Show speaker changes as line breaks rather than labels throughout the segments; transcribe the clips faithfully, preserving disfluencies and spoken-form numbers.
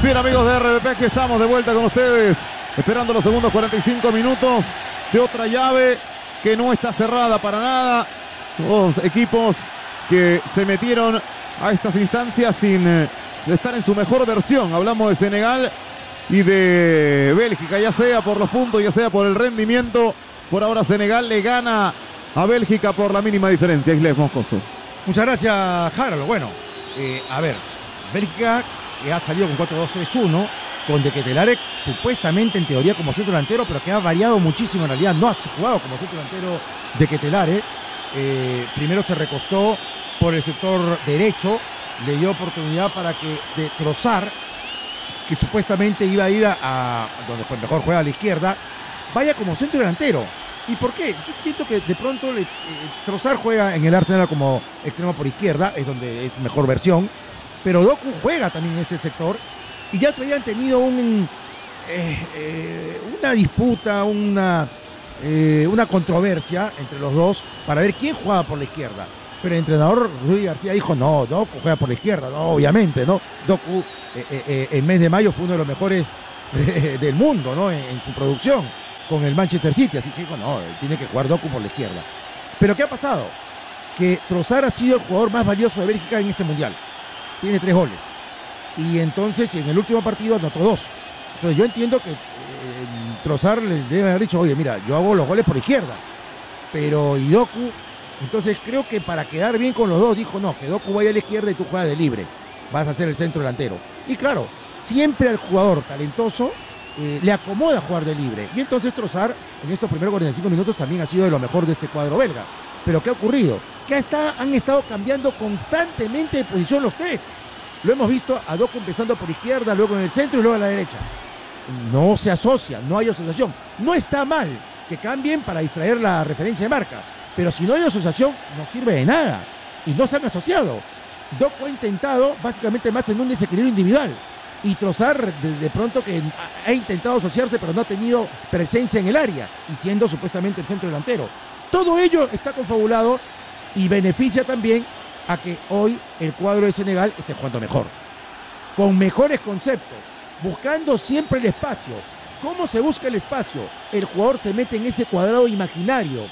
Bien, amigos de R B P, aquí estamos de vuelta con ustedes, esperando los segundos cuarenta y cinco minutos de otra llave que no está cerrada para nada. Dos equipos que se metieron a estas instancias sin eh, estar en su mejor versión. Hablamos de Senegal y de Bélgica, ya sea por los puntos, ya sea por el rendimiento. Por ahora Senegal le gana a Bélgica por la mínima diferencia. Islef Moscoso.
Muchas gracias, Harold. Bueno, eh, a ver, Bélgica que ha salido con cuatro dos tres uno, con De Ketelaere supuestamente en teoría como centro delantero, pero que ha variado muchísimo en realidad. No ha jugado como centro delantero De Ketelaere. Eh, primero se recostó por el sector derecho, le dio oportunidad para que de Trossard, que supuestamente iba a ir a, a donde pues mejor juega a la izquierda, vaya como centro delantero. ¿Y por qué? Yo siento que de pronto le, eh, Trossard juega en el Arsenal como extremo por izquierda, es donde es mejor versión, pero Doku juega también en ese sector, y ya habían tenido un, eh, eh, una disputa, una, eh, una controversia entre los dos para ver quién jugaba por la izquierda. Pero el entrenador Rudy García dijo, no, Doku juega por la izquierda, no, obviamente, ¿no? Doku, eh, eh, el mes de mayo fue uno de los mejores de, del mundo, ¿no? En, en su producción con el Manchester City, así que dijo, no, tiene que jugar Doku por la izquierda. Pero ¿qué ha pasado? Que Trossard ha sido el jugador más valioso de Bélgica en este mundial. Tiene tres goles. Y entonces en el último partido anotó dos. Entonces yo entiendo que eh, Trossard le debe haber dicho, oye, mira, yo hago los goles por izquierda. Pero y Doku, entonces creo que para quedar bien con los dos, dijo, no, que Doku vaya a la izquierda y tú juegas de libre. Vas a ser el centro delantero. Y claro, siempre al jugador talentoso eh, le acomoda jugar de libre. Y entonces Trossard en estos primeros cuarenta y cinco minutos también ha sido de lo mejor de este cuadro belga. Pero ¿qué ha ocurrido? Que hasta han estado cambiando constantemente de posición los tres. Lo hemos visto a Doku empezando por izquierda, luego en el centro y luego a la derecha. No se asocia, no hay asociación. No está mal que cambien para distraer la referencia de marca, pero si no hay asociación no sirve de nada. Y no se han asociado. Doku ha intentado básicamente más en un desequilibrio individual. Y Trossard de, de pronto que ha, ha intentado asociarse, pero no ha tenido presencia en el área, y siendo supuestamente el centro delantero. Todo ello está confabulado y beneficia también a que hoy el cuadro de Senegal esté jugando mejor, con mejores conceptos, buscando siempre el espacio. ¿Cómo se busca el espacio? El jugador se mete en ese cuadrado imaginario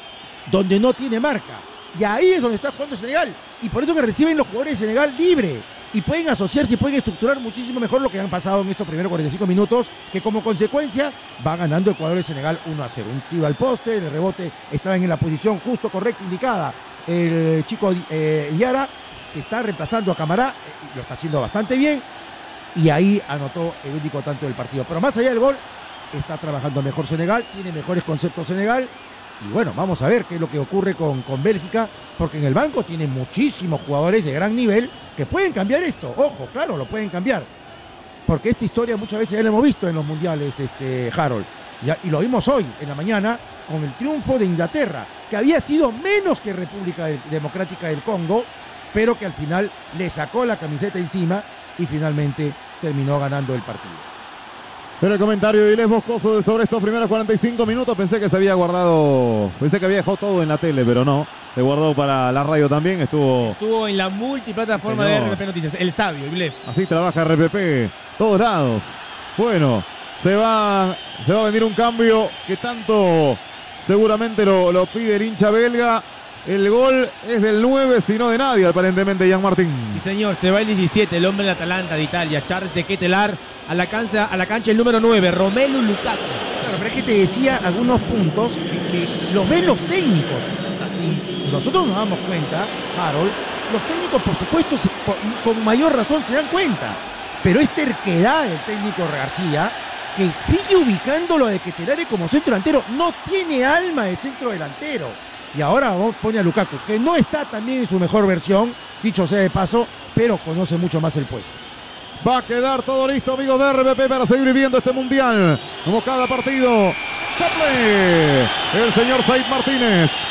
donde no tiene marca, y ahí es donde está jugando Senegal, y por eso que reciben los jugadores de Senegal libre, y pueden asociarse y pueden estructurar muchísimo mejor lo que han pasado en estos primeros cuarenta y cinco minutos, que como consecuencia va ganando el cuadro de Senegal uno a cero. Un tiro al poste, el rebote estaba en la posición justo, correcta, indicada. El chico eh, Yara, que está reemplazando a Camará, eh, lo está haciendo bastante bien, y ahí anotó el único tanto del partido. Pero más allá del gol, está trabajando mejor Senegal, tiene mejores conceptos Senegal, y bueno, vamos a ver qué es lo que ocurre con, con Bélgica, porque en el banco tiene muchísimos jugadores de gran nivel que pueden cambiar esto. Ojo, claro, lo pueden cambiar, porque esta historia muchas veces ya la hemos visto en los mundiales, este, Harold, y, y lo vimos hoy en la mañana con el triunfo de Inglaterra, que había sido menos que República Democrática del Congo, pero que al final le sacó la camiseta encima y finalmente terminó ganando el partido.
Pero el comentario de Islef Moscoso de sobre estos primeros cuarenta y cinco minutos, pensé que se había guardado, pensé que había dejado todo en la tele, pero no, se guardó para la radio también, estuvo...
Estuvo en la multiplataforma Señor. de R P P Noticias, el sabio, Islef.
Así trabaja R P P, todos lados. Bueno, se va, se va a venir un cambio que tanto seguramente lo, lo pide el hincha belga. El gol es del nueve, sino de nadie, aparentemente, Jan Martín.
Sí, señor, se va el diecisiete, el hombre del Atalanta de Italia, Charles De Ketelaere, a la cancha, a la cancha el número nueve, Romelu Lukaku.
Claro, pero es que te decía algunos puntos que, que los ven los técnicos. O sea, si nosotros nos damos cuenta, Harold, los técnicos, por supuesto, se, por, con mayor razón se dan cuenta. Pero es terquedad del técnico García, que sigue ubicándolo de Ketelaere como centro delantero. No tiene alma de centro delantero. Y ahora pone a Lukaku, que no está también en su mejor versión, dicho sea de paso, pero conoce mucho más el puesto.
Va a quedar todo listo, amigos de R P P, para seguir viviendo este mundial. Como cada partido. ¡Taple! El señor Said Martínez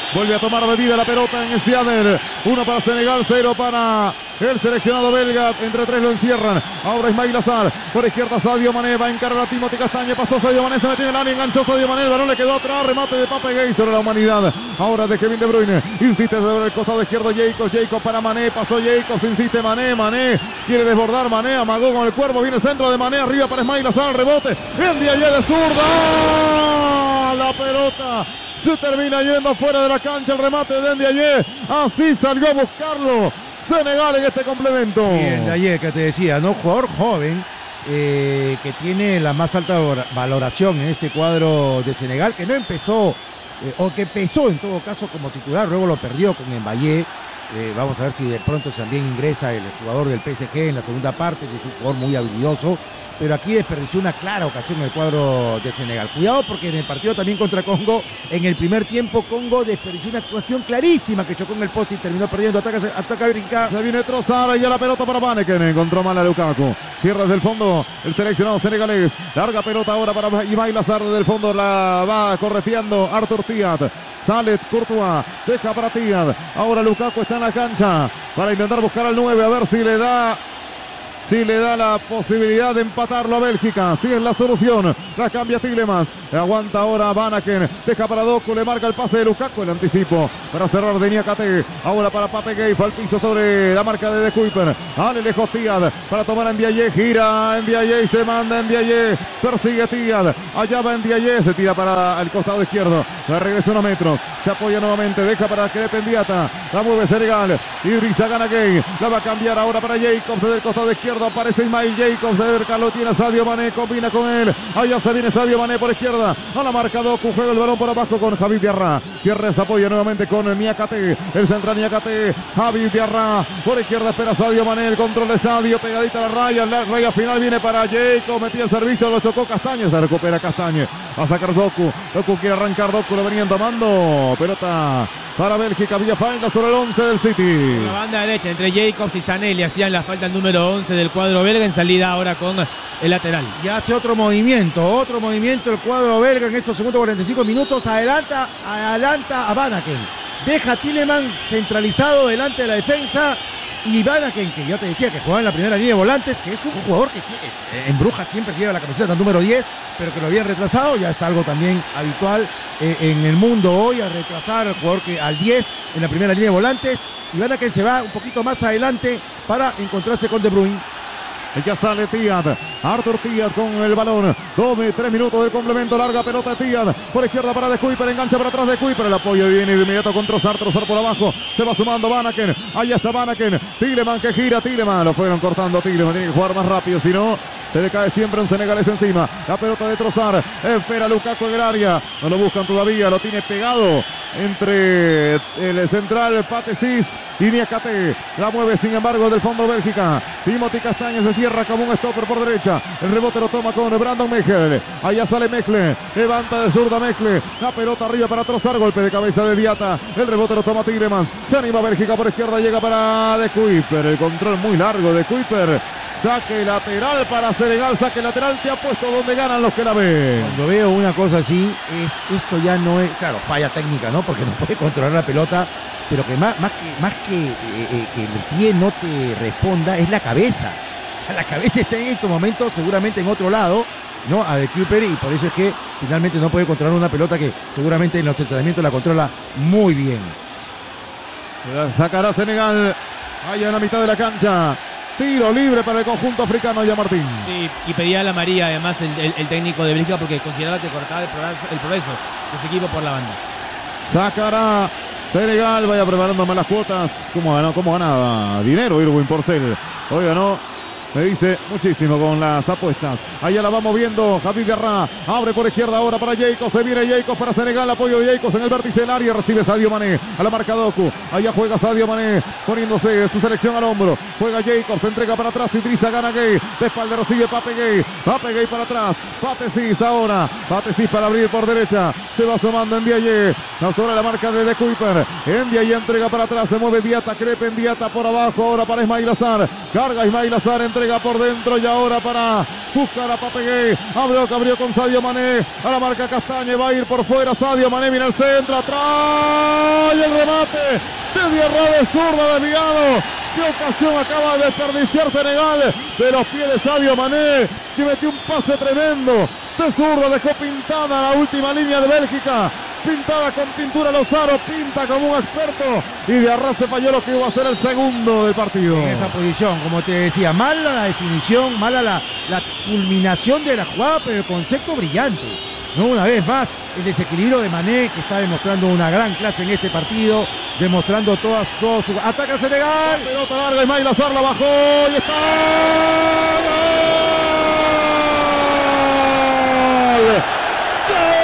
Vuelve a tomar bebida la pelota en el Seattle. Uno para Senegal, cero para el seleccionado belga. Entre tres lo encierran. Ahora Ismail Azar. Por izquierda Sadio Mané. Va a encarar a Timothy Castañe. Pasó Sadio Mané. Se metió en el área. Enganchó Sadio Mané. El balón le quedó atrás. Remate de Pape Gay sobre la humanidad. Ahora de Kevin De Bruyne. Insiste sobre el costado izquierdo Jacobs. Jacobs para Mané. Pasó Jacobs. Insiste Mané. Mané quiere desbordar. Mané amagó con el cuerpo. Viene el centro de Mané. Arriba para Ismail Azar. Rebote. En Ndiaye de zurda. La pelota se termina yendo fuera de la cancha. El remate de Ndiaye. Así salió a buscarlo Senegal en este complemento.
Bien, de ayer que te decía, ¿no? Jugador joven eh, que tiene la más alta valoración en este cuadro de Senegal, que no empezó, eh, o que empezó en todo caso como titular, luego lo perdió con Mbappé. Eh, vamos a ver si de pronto también ingresa el jugador del P S G en la segunda parte, que es un jugador muy habilidoso. Pero aquí desperdició una clara ocasión en el cuadro de Senegal. Cuidado porque en el partido también contra Congo, en el primer tiempo, Congo desperdició una actuación clarísima que chocó en el poste y terminó perdiendo. Ataca, ataca Bélgica.
Se viene Trossard y ya la pelota para Vanaken. Encontró mal a Lukaku. Cierra desde el fondo el seleccionado senegalés. Larga pelota ahora para Ismail Azar desde el fondo. La va correteando Arthur Tiat. Sale Courtois, deja para Tiat. Ahora Lukaku está en la cancha para intentar buscar al nueve, a ver si le da Si le da la posibilidad de empatarlo a Bélgica. Si es la solución. La cambia Tielemans. Aguanta ahora Vanaken. Deja para Doku. Le marca el pase de Lukaku. El anticipo para cerrar de Niakate. Ahora para Pape Gay. Fue al piso sobre la marca de De Kuyper. Ale lejos Tiad. Para tomar a Ndiaye. Gira Ndiaye y se manda Ndiaye. Persigue Tiad. Allá va Ndiaye. Se tira para el costado izquierdo. La regresa unos metros. Se apoya nuevamente. Deja para Krépin Diatta. La mueve Senegal. Idrissa Gana Gueye. La va a cambiar ahora para Jacobs desde el costado izquierdo. Aparece Ismail Jacobs, de cerca lo tiene Sadio Mané, combina con él, allá se viene Sadio Mané por izquierda, a la marca Doku, juega el balón por abajo con Javi Diarra, Diarra se apoya nuevamente con Niakate, el central Niakate, Javi Diarra, por izquierda espera Sadio Mané, el control de Sadio, pegadita a la raya, la raya final viene para Jacobs, metía el servicio, lo chocó Castañe, se recupera Castañe, a sacar Doku, Doku quiere arrancar, Doku lo venían tomando, pelota para Bélgica, había falta sobre el once del City.
Por la banda derecha, entre Jacobs y Sané le hacían la falta el número once del cuadro belga en salida ahora con el lateral.
Y hace otro movimiento, otro movimiento el cuadro belga en estos segundos cuarenta y cinco minutos. Adelanta, adelanta a Vanaken. Deja a Tielemans centralizado delante de la defensa. Y Vanaken, que yo te decía que jugaba en la primera línea de volantes, que es un jugador que tiene, en Brujas siempre lleva la camiseta número diez, pero que lo habían retrasado, ya es algo también habitual eh, en el mundo hoy, a retrasar al jugador que al diez en la primera línea de volantes. Y Vanaken se va un poquito más adelante para encontrarse con De Bruyne.
Y ya sale Tiat, Arthur Tiat con el balón, dos, tres minutos del complemento, larga pelota Tiat, por izquierda para De Kuyper, engancha para atrás De Kuyper, el apoyo viene de inmediato con Trossard, Trossard por abajo, se va sumando Vanaken, ahí está Vanaken, Tielemans que gira, Tielemans, lo fueron cortando Tielemans, tiene que jugar más rápido, si no se le cae siempre un senegalés encima, la pelota de Trossard, espera Lukaku en el área, no lo buscan todavía, lo tiene pegado entre el central Pathé Ciss y Niakate, la mueve sin embargo del fondo Bélgica, Timothy Castañe se cierra como un stopper por derecha, el rebote lo toma con Brandon Mechel, allá sale Mechel, levanta de zurda Mechel, la pelota arriba para Trossard, golpe de cabeza de Diatta, el rebote lo toma Tielemans, se anima Bélgica por izquierda, llega para De Kuyper, el control muy largo de Kuyper, saque lateral para Senegal, saque lateral, te ha puesto donde ganan los que la ven.
Cuando veo una cosa así, es esto ya no es, claro, falla técnica, ¿no? Porque no puede controlar la pelota, pero que más, más que, más que, eh, eh, que el pie no te responda, es la cabeza. O sea, la cabeza está en estos momentos seguramente en otro lado, ¿no? A De Kuyper, y por eso es que finalmente no puede controlar una pelota que seguramente en los entrenamientos la controla muy bien.
Sacará Senegal allá en la mitad de la cancha. Tiro libre para el conjunto africano, ya Martín.
Sí, y pedía a la María además el, el, el técnico de Bélgica porque consideraba que cortaba el progreso, el progreso de ese equipo por la banda.
Sacará Senegal, vaya preparando más las cuotas. ¿Cómo ganó? ¿Cómo ganaba? Dinero Irwin Porcel. Hoy ganó, me dice muchísimo con las apuestas. Allá la vamos viendo. Javi Diarra abre por izquierda ahora para Jacobs. Se viene Jacobs para Senegal. Apoyo de Jacobs en el vértice del área. Recibe Sadio Mané a la marca Doku. Allá juega Sadio Mané poniéndose su selección al hombro. Juega Jacobs. Se entrega para atrás. Idrissa Gana Gueye. De espalda recibe Pape Gay. Pape Gay para atrás. Pathé Ciss ahora. Pathé Ciss para abrir por derecha. Se va sumando Ndiaye. Sobre la marca de De Kuyper. Ndiaye entrega para atrás. Se mueve Diatta. Krépin Diatta por abajo. Ahora para Ismail Azar. Carga Ismail Azar entre entrega por dentro y ahora para buscar a Papegué. Abrió, abrió con Sadio Mané. A la marca Castañe. Va a ir por fuera Sadio Mané. Mira el centro. Atrás. Y el remate. De Diarra de zurda desviado. Qué ocasión acaba de desperdiciar Senegal. De los pies de Sadio Mané. Que metió un pase tremendo. De zurda dejó pintada la última línea de Bélgica. Pintada con pintura Lozano, pinta como un experto. Y de Arras se falló lo que iba a ser el segundo del partido.
En esa posición, como te decía, mala la definición, mala la, la culminación de la jugada, pero el concepto brillante. No, una vez más, el desequilibrio de Mané, que está demostrando una gran clase en este partido, demostrando todas, todas sus... ¡Ataca Senegal!
La pelota larga, Ismail Azar la bajó y está...